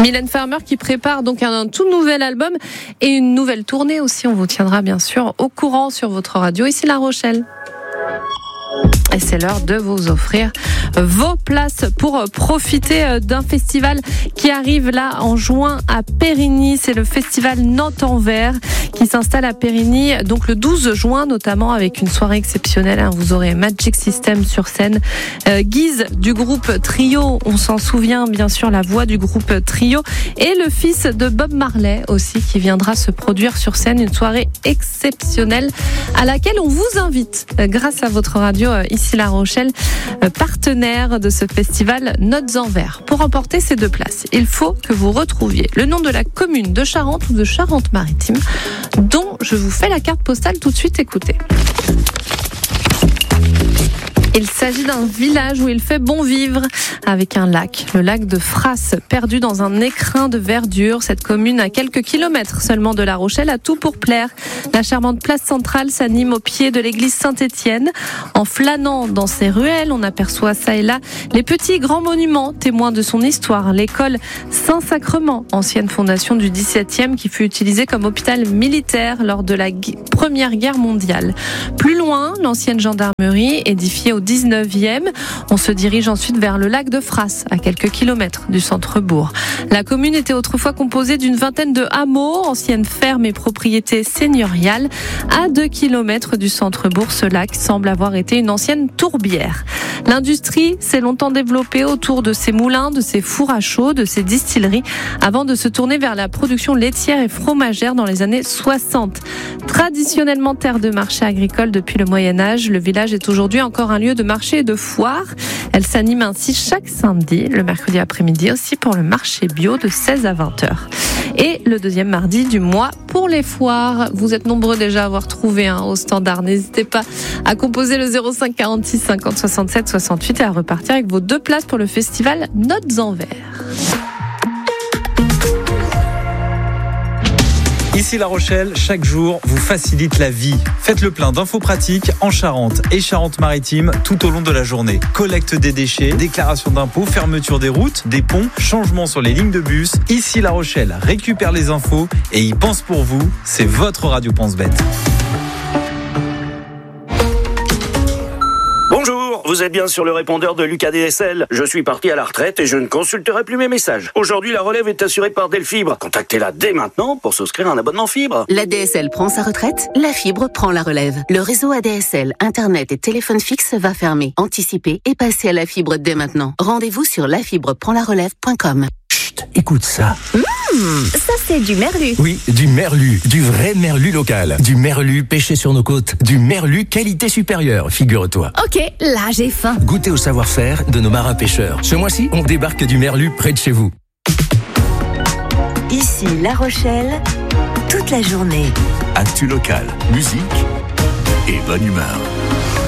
Mylène Farmer qui prépare donc un tout nouvel album et une nouvelle tournée aussi. On vous tiendra bien sûr au courant sur votre radio. Ici La Rochelle. Et c'est l'heure de vous offrir vos places pour profiter d'un festival qui arrive là en juin à Périgny. C'est le festival Nantes en Vert qui s'installe à Périgny, donc le 12 juin notamment, avec une soirée exceptionnelle. Vous aurez Magic System sur scène, Guise du groupe Trio, on s'en souvient bien sûr, la voix du groupe Trio, et le fils de Bob Marley aussi qui viendra se produire sur scène. Une soirée exceptionnelle à laquelle on vous invite grâce à votre radio ici La Rochelle, partenaire de ce festival Notes en Vert. Pour remporter ces 2 places, il faut que vous retrouviez le nom de la commune de Charente ou de Charente-Maritime dont je vous fais la carte postale tout de suite. Écoutez. Il s'agit d'un village où il fait bon vivre, avec un lac, le lac de Frasse, perdu dans un écrin de verdure. Cette commune, à quelques kilomètres seulement de La Rochelle, a tout pour plaire. La charmante place centrale s'anime au pied de l'église Saint-Étienne. En flânant dans ses ruelles, on aperçoit ça et là les petits grands monuments, témoins de son histoire. L'école Saint-Sacrement, ancienne fondation du XVIIe, qui fut utilisée comme hôpital militaire lors de la Première Guerre mondiale. Plus loin, l'ancienne gendarmerie, édifiée au 19e. On se dirige ensuite vers le lac de Frasse, à quelques kilomètres du centre-bourg. La commune était autrefois composée d'une vingtaine de hameaux, anciennes fermes et propriétés seigneuriales. À 2 kilomètres du centre-bourg, ce lac semble avoir été une ancienne tourbière. L'industrie s'est longtemps développée autour de ces moulins, de ces fours à chaud, de ces distilleries, avant de se tourner vers la production laitière et fromagère dans les années 60. Traditionnellement terre de marché agricole depuis le Moyen-Âge, le village est aujourd'hui encore un lieu de marché et de foire. Elle s'anime ainsi chaque samedi, le mercredi après-midi aussi pour le marché bio de 16 à 20h. Et le 2e mardi du mois pour les foires. Vous êtes nombreux déjà à avoir trouvé au standard. N'hésitez pas à composer le 05 46 50 67 68 et à repartir avec vos 2 places pour le festival Notes en Vert. Ici La Rochelle, chaque jour vous facilite la vie. Faites le plein d'infos pratiques en Charente et Charente-Maritime tout au long de la journée. Collecte des déchets, déclaration d'impôts, fermeture des routes, des ponts, changement sur les lignes de bus. Ici La Rochelle récupère les infos et y pense pour vous. C'est votre radio Pense-Bête. Bonjour, vous êtes bien sur le répondeur de Lucas DSL. Je suis parti à la retraite et je ne consulterai plus mes messages. Aujourd'hui, la relève est assurée par Delfibre. Contactez-la dès maintenant pour souscrire un abonnement fibre. La DSL prend sa retraite, la fibre prend la relève. Le réseau ADSL, Internet et téléphone fixe va fermer. Anticipez et passez à la fibre dès maintenant. Rendez-vous sur lafibreprendlarelève.com. Chut, écoute ça. Ça c'est du merlu. Oui, du merlu, du vrai merlu local. Du merlu pêché sur nos côtes. Du merlu qualité supérieure, figure-toi. Ok, là j'ai faim. Goûtez au savoir-faire de nos marins pêcheurs. Ce mois-ci, on débarque du merlu près de chez vous. Ici La Rochelle, toute la journée. Actu locale, musique et bonne humeur.